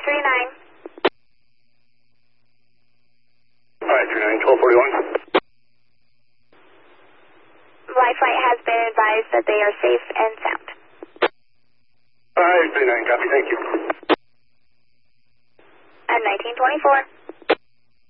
1241. Life Flight has been advised that they are safe and sound. 539, copy, thank you. At 1924.